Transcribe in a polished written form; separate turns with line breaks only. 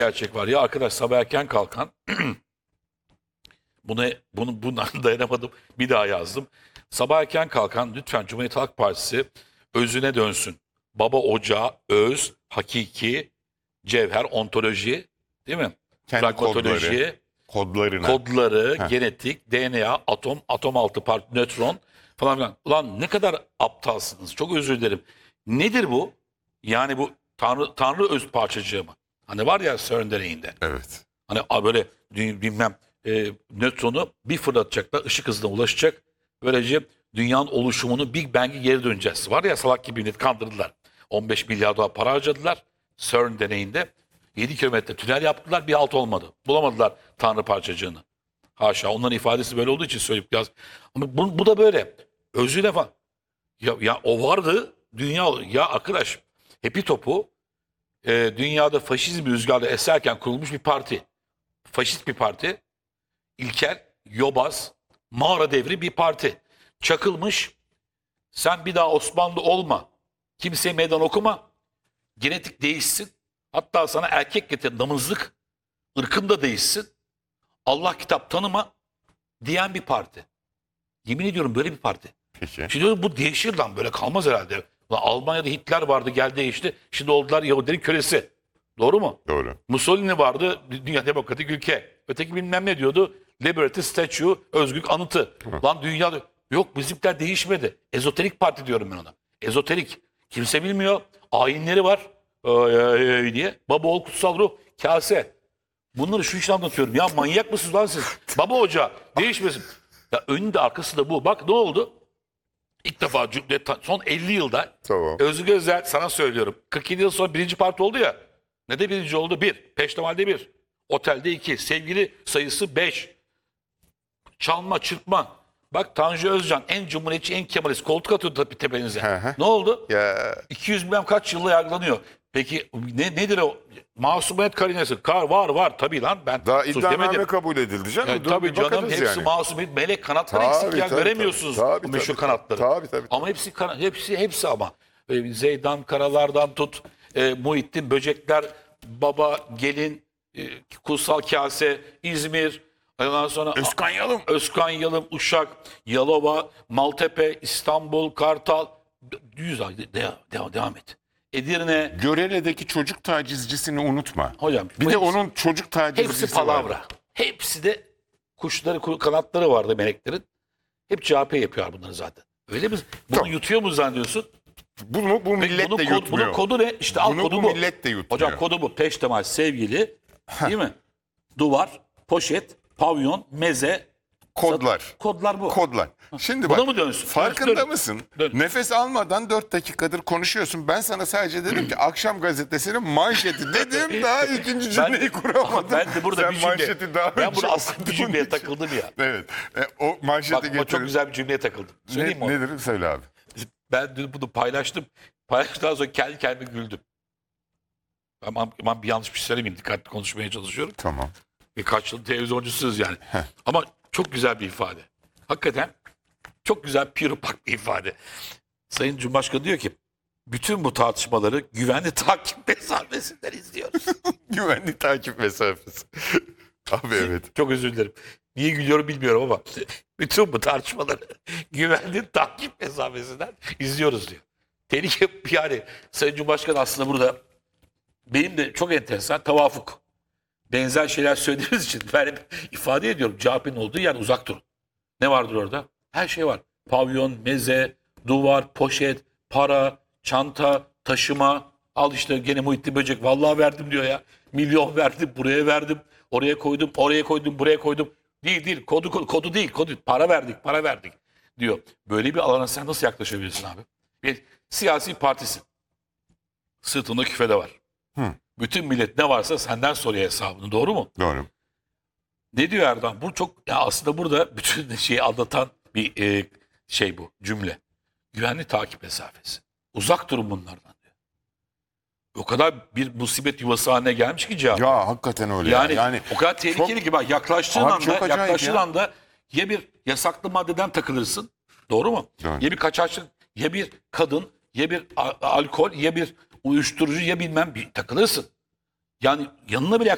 gerçek var. Ya arkadaş sabah erken kalkan bundan dayanamadım. Bir daha yazdım. Sabah erken kalkan lütfen Cumhuriyet Halk Partisi özüne dönsün. Baba ocağı, öz, hakiki, cevher, ontoloji, değil mi?
Kendi
Pragmatoloji,
kodlarına.
kodları,
Heh.
genetik, DNA, atom, atom altı part, nötron falan filan. Ulan ne kadar aptalsınız. Çok özür dilerim. Nedir bu? Yani bu Tanrı öz parçacığı mı? Hani var ya CERN deneyinde.
Evet.
Hani böyle bilmem nötronu bir fırlatacaklar, ışık hızına ulaşacak. Böylece dünyanın oluşumunu Big Bang'e geri döneceğiz. Var ya salak gibi millet kandırdılar. 15 milyar dolar para harcadılar CERN deneyinde. 7 kilometre tünel yaptılar, bir halt olmadı. Bulamadılar Tanrı parçacığını. Haşa, onların ifadesi böyle olduğu için söyleyip yaz. Ama bu da böyle. Özüyle falan. Ya o vardı, dünya, ya arkadaş, Hepi Topu dünyada faşizm rüzgarı eserken kurulmuş bir parti. Faşist bir parti. İlkel, yobaz, mağara devri bir parti. Çakılmış, sen bir daha Osmanlı olma. Kimseye meydan okuma. Genetik değişsin. Hatta sana erkek getir, damızlık. Irkın da değişsin. Allah kitap tanıma diyen bir parti. Yemin ediyorum böyle bir parti.
Peki.
Şimdi diyorum bu değişir lan, böyle kalmaz herhalde. Lan Almanya'da Hitler vardı, geldi değişti. Şimdi oldular Yahudilerin kölesi. Doğru mu?
Doğru.
Mussolini vardı, dünya demokratik ülke. Öteki bilmem ne diyordu? Liberty Statue, özgürlük anıtı. Lan dünyada yok, bizimkiler değişmedi. Ezoterik parti diyorum ben ona. Ezoterik. Kimse bilmiyor. Ayinleri var. Diye. Baba oğul kutsal ruh. Kase. Bunları şu işle anlatıyorum. Ya manyak mısınız lan siz? Baba hoca değişmesin. Ya önünde arkası da bu. Bak ne oldu? İlk defa son 50 yılda
Tamam.
Özgür Özel, sana söylüyorum. 47 yıl sonra birinci parti oldu ya. Ne de birinci oldu? 1. Peştemal'de 1. Otelde 2. Sevgili sayısı 5. Çalma, çırpma. Bak Tanju Özcan en cumhuriyetçi, en Kemalist. Koltuk atıyordu tabii tepenize.
Hı hı.
Ne oldu?
Ya
200 bilmem kaç yılla yargılanıyor. Peki nedir o? Masumiyet karinesi. Var tabii lan, ben
daha
sus
iddianame
demedim.
kabul edildi canım. Dur
Tabii
bir
canım,
bakarız
hepsi
yani.
masumiyet, melek kanatları
Tabii,
eksik ya,
tabii,
göremiyorsunuz
tabii,
o meşhur
tabii.
kanatları.
Tabii.
Ama hepsi ama. Zeydan Karalar'dan tut, Muhittin Böcekler, Baba, Gelin, Kutsal Kase, İzmir, ondan sonra
Özkan Yalım.
Özkan Yalım, Uşak, Yalova, Maltepe, İstanbul, Kartal. Düz devam et. Edirne,
Görele'deki çocuk tacizcisini unutma.
hocam.
Bir
bu
de
hepsi-
onun çocuk tacizcisi
Hepsi palavra.
var.
Hepsi de kanatları vardı meleklerin. Hep CHP yapıyor bunları zaten. Öyle mi? Bunu
Tamam.
yutuyor mu zannediyorsun?
Bu millet de yutmuyor.
Bunun kodu ne? İşte alt
Bunu
kodu
bu
bu.
millet de yutmuyor.
Hocam kodu bu. Peştemal, sevgili, değil mi? Duvar, poşet, pavyon, meze.
Kodlar.
Kodlar bu.
Kodlar. Şimdi
Buna
bak,
mı dönsün?
farkında
Dön.
mısın?
Dön.
Nefes almadan 4 dakikadır konuşuyorsun. Ben sana sadece dedim ki akşam gazetesinin manşeti dedim, daha ikinci cümleyi kuramadım.
Ben de burada
Sen
bir cümle.
manşeti daha
Ben
önce
burada aslında bir
okuduğun
cümleye
için.
takıldım ya.
Evet. O manşeti
Bak ama
getirin.
çok güzel bir cümleye takıldım. Söyleyeyim mi onu?
Nedir? Söyle abi.
Ben dün bunu paylaştım. Paylaştıktan sonra kendi kendime güldüm. Ama bir yanlış bir şey söylemeyeyim. Dikkatli konuşmaya çalışıyorum.
Tamam.
Kaç yıl televizyoncusunuz yani. Ama çok güzel bir ifade. Hakikaten çok güzel, pirupak bir ifade. Sayın Cumhurbaşkanı diyor ki bütün bu tartışmaları güvenli takip mesafesinden izliyoruz.
Güvenlik takip mesafesi. Abi evet.
Çok özür dilerim. Niye gülüyorum bilmiyorum ama bütün bu tartışmaları güvenli takip mesafesinden izliyoruz diyor. Tehlike yani. Sayın Cumhurbaşkanı aslında burada benim de çok enteresan tevafuk. Benzer şeyler söylediğimiz için ben hep ifade ediyorum. CHP'nin olduğu yer uzak durun. Ne vardır orada? Her şey var. Pavyon, meze, duvar, poşet, para, çanta, taşıma. Al işte gene Muhittin Böcek. Vallahi verdim diyor ya. Milyon verdim, buraya verdim. Oraya koydum, oraya koydum, buraya koydum. Değil. Kodu değil. Para verdik diyor. Böyle bir alana sen nasıl yaklaşabilirsin abi? Bir siyasi partisin. Sırtında küfede var. Bütün millet ne varsa senden soruyor hesabını. Doğru mu?
Doğru.
Ne diyor Erdoğan? Bu çok ya aslında burada bütün şeyi anlatan bir şey bu cümle. Güvenli takip mesafesi. Uzak durun bunlardan diyor. O kadar bir musibet yuvası haline gelmiş ki cevap.
Ya hakikaten öyle.
Yani o kadar tehlikeli
çok-
ki bak yaklaştığın
Abi çok
anda
acayip ya.
ya bir yasaklı maddeden takılırsın. Doğru mu?
Doğru.
Ya bir kaçakçılık, ya bir kadın, ya bir alkol, ya bir uyuşturucu, ya bilmem bir takılırsın. Yani yanına bile